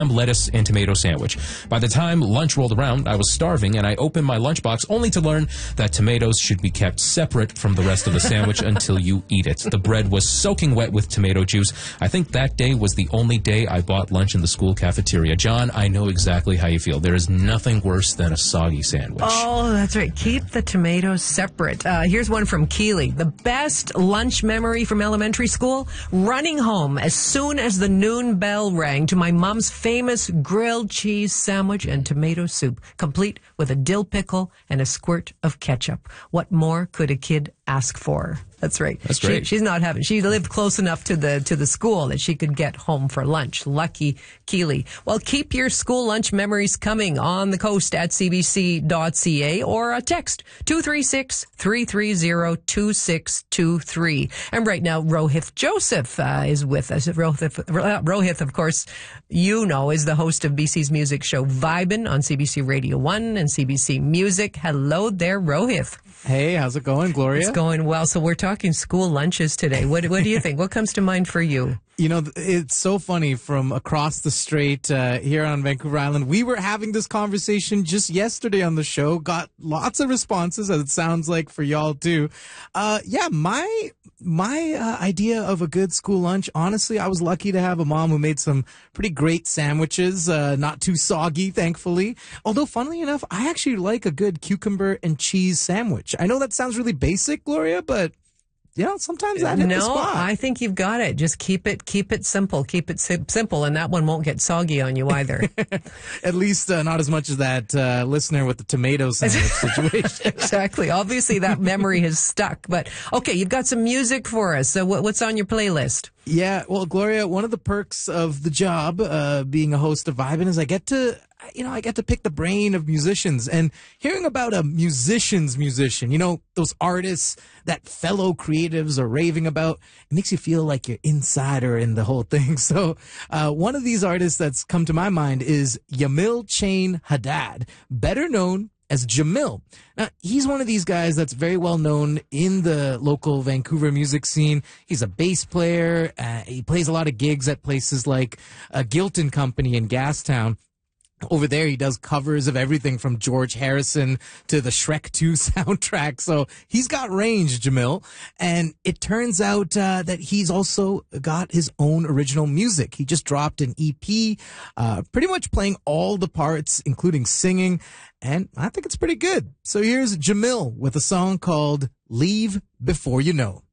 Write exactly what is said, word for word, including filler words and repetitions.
lettuce and tomato sandwich. By the time lunch rolled around, I was starving, and I opened my lunchbox only to learn that tomatoes should be kept separate from the rest of the sandwich until you eat it. The bread was soaking wet with tomato juice. I think that day was the only day I bought lunch in the school cafeteria. John, I know exactly how you feel. There is nothing worse than a soggy sandwich. Oh, that's right. Keep the tomatoes separate. Uh, here's one from Keeley. The best lunch memory from elementary school? Running home as soon as the noon bell rang to my mom's famous grilled cheese sandwich and tomato soup, complete with a dill pickle and a squirt of ketchup. What more could a kid ask for? That's right. That's great. She, she's not having. She lived close enough to the to the school that she could get home for lunch. Lucky Keeley. Well, keep your school lunch memories coming on the coast at c b c dot c a or a text two three six, three three zero, two six two three. And right now, Rohith Joseph uh, is with us. Rohith, Rohith, of course, you know, is the host of B C's music show Vibin' on C B C Radio One and C B C Music. Hello there, Rohith. Hey, how's it going, Gloria? It's going well. So we're talking school lunches today. What, what do you think? What comes to mind for you? You know, it's so funny from across the strait uh, here on Vancouver Island. We were having this conversation just yesterday on the show. Got lots of responses, as it sounds like for y'all too. Uh, yeah, my my uh, idea of a good school lunch, honestly, I was lucky to have a mom who made some pretty great sandwiches, uh, not too soggy, thankfully. Although, funnily enough, I actually like a good cucumber and cheese sandwich. I know that sounds really basic, Gloria, but you know, sometimes that hit the No, spot. I think you've got it. Just keep it, keep it simple. Keep it sim- simple, and that one won't get soggy on you either. At least uh, not as much as that uh, listener with the tomato sandwich situation. Exactly. Obviously, that memory has stuck. But okay, you've got some music for us. So, what, what's on your playlist? Yeah, well, Gloria, one of the perks of the job, uh, being a host of Vibin', is I get to, you know, I get to pick the brain of musicians. And hearing about a musician's musician, you know, those artists that fellow creatives are raving about, it makes you feel like you're insider in the whole thing. So uh, one of these artists that's come to my mind is Yamil Chain Haddad, better known as Jamil. Now, he's one of these guys that's very well known in the local Vancouver music scene. He's a bass player. Uh, he plays a lot of gigs at places like uh, Gilton Company in Gastown. Over there, he does covers of everything from George Harrison to the Shrek two soundtrack. So he's got range, Jamil. And it turns out uh, that he's also got his own original music. He just dropped an E P, uh, pretty much playing all the parts, including singing. And I think it's pretty good. So here's Jamil with a song called Leave Before You Know.